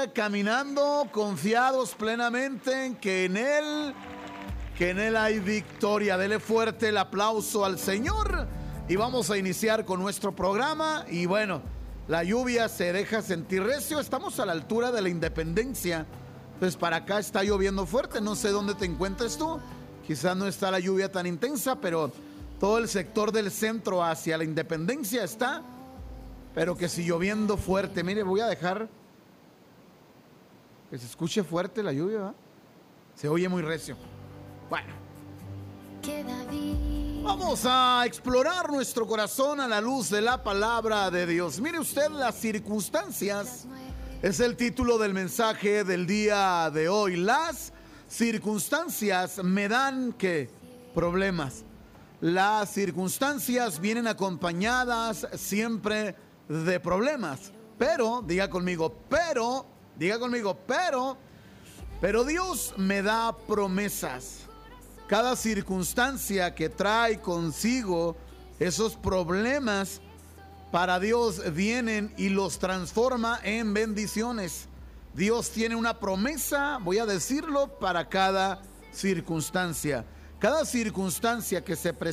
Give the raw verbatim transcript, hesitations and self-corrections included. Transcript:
caminando confiados plenamente en que en Él, que en Él hay victoria. Dele fuerte el aplauso al Señor y vamos a iniciar con nuestro programa. Y bueno, la lluvia se deja sentir recio, estamos a la altura de la Independencia, pues para acá está lloviendo fuerte, no sé dónde te encuentres tú, quizás no está la lluvia tan intensa, pero todo el sector del centro hacia la Independencia está, pero que si lloviendo fuerte. Mire, voy a dejar que se escuche fuerte la lluvia, ¿verdad? Se oye muy recio. Bueno, vamos a explorar nuestro corazón a la luz de la palabra de Dios. Mire usted, las circunstancias es el título del mensaje del día de hoy. Las circunstancias me dan, ¿qué? Problemas. Las circunstancias vienen acompañadas siempre de problemas. Pero, diga conmigo, pero, diga conmigo, pero, pero Dios me da promesas. Cada circunstancia que trae consigo esos problemas, para Dios vienen y los transforma en bendiciones. Dios tiene una promesa, voy a decirlo, para cada circunstancia. Cada circunstancia que se presenta